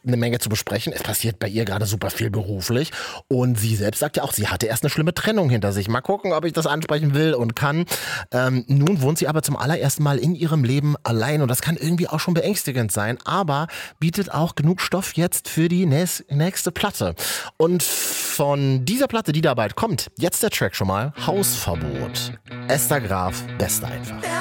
eine Menge zu besprechen. Es passiert bei ihr gerade super viel beruflich. Und sie selbst sagt ja auch, sie hatte erst eine schlimme Trennung hinter sich. Mal gucken, ob ich das ansprechen will und kann. Nun wohnt sie aber zum allerersten Mal in ihrem Leben allein. Und das kann irgendwie auch schon beängstigend sein. Aber bietet auch genug Stoff jetzt für die nächste Platte. Und von dieser Platte, die da bald kommt, jetzt der Track schon mal, Hausverbot. Esther Graf, Beste einfach.